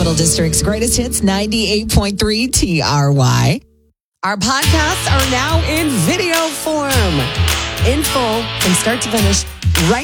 Capital District's greatest hits, 98.3 TRY. Our podcasts are now in video form, in full, from start to finish,